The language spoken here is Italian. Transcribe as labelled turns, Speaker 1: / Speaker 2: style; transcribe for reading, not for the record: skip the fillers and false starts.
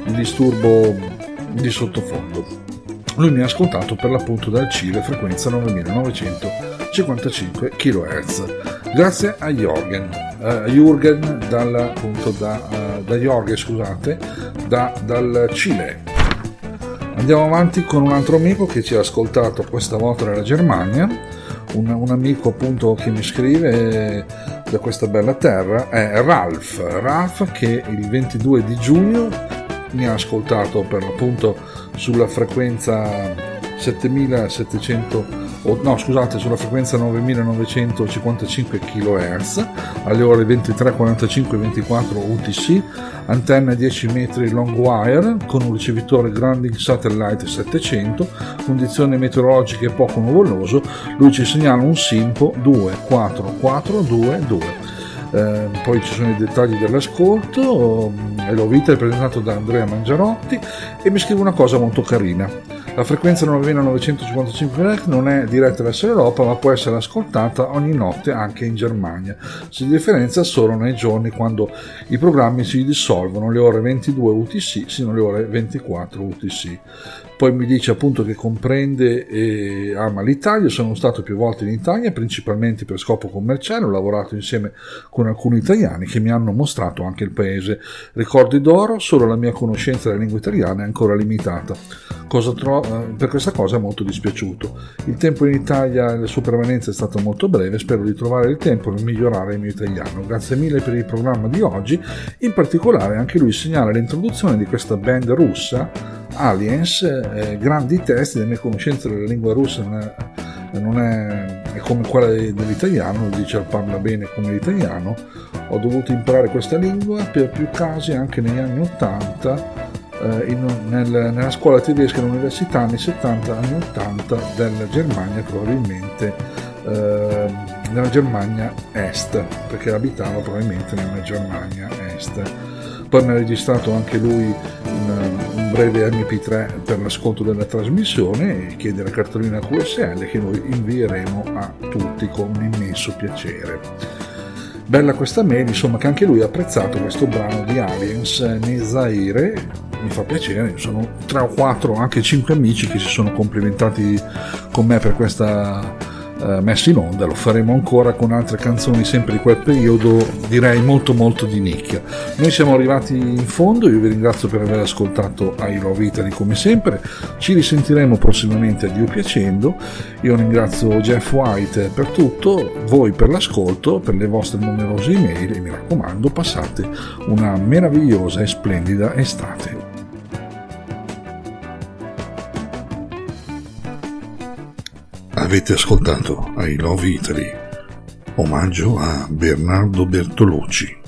Speaker 1: il disturbo di sottofondo. Lui mi ha ascoltato per l'appunto dal Cile, frequenza 9955 kHz. Grazie a Jürgen dal Cile. Andiamo avanti con un altro amico che ci ha ascoltato questa volta dalla Germania, un amico appunto che mi scrive da questa bella terra, è Ralph che il 22 di giugno mi ha ascoltato per l'appunto sulla frequenza sulla frequenza 9955 kHz alle ore 23:45-24 UTC, antenna 10 metri long wire con un ricevitore Grounding Satellite 700, condizioni meteorologiche poco nuvoloso. Lui ci segnala un SINPO 24422. Poi ci sono i dettagli dell'ascolto. Hello Vita è presentato da Andrea Mangiarotti e mi scrive una cosa molto carina. La frequenza 9955 kHz non è diretta verso l'Europa, ma può essere ascoltata ogni notte anche in Germania. Si differenzia solo nei giorni quando i programmi si dissolvono, le ore 22 UTC sino alle ore 24 UTC. Poi mi dice appunto che comprende e ama l'Italia. Sono stato più volte in Italia, principalmente per scopo commerciale. Ho lavorato insieme con alcuni italiani che mi hanno mostrato anche il paese. Ricordi d'oro, solo la mia conoscenza della lingua italiana è ancora limitata. Per questa cosa è molto dispiaciuto. Il tempo in Italia e la sua permanenza è stata molto breve. Spero di trovare il tempo per migliorare il mio italiano. Grazie mille per il programma di oggi. In particolare anche lui segnala l'introduzione di questa band russa Aliens, grandi testi. La mia conoscenza della lingua russa non è come quella dell'italiano, dice parla bene come l'italiano. Ho dovuto imparare questa lingua per più casi anche negli anni 80 nella scuola tedesca all'università, anni 70, anni 80 della Germania, probabilmente nella Germania Est, perché abitava probabilmente nella Germania Est. Poi mi ha registrato anche lui un breve MP3 per l'ascolto della trasmissione e chiede la cartolina QSL che noi invieremo a tutti con immenso piacere. Bella questa mail, insomma, che anche lui ha apprezzato questo brano di Aliens, Nezaire. Mi fa piacere, sono 3 o 4, anche 5 amici che si sono complimentati con me per questa messa in onda. Lo faremo ancora con altre canzoni sempre di quel periodo, direi molto molto di nicchia. Noi siamo arrivati in fondo, io vi ringrazio per aver ascoltato I Love Italy come sempre. Ci risentiremo prossimamente a Dio piacendo. Io ringrazio Jeff White per tutto, voi per l'ascolto, per le vostre numerose email e mi raccomando, passate una meravigliosa e splendida estate. Avete ascoltato I Love Italy, omaggio a Bernardo Bertolucci.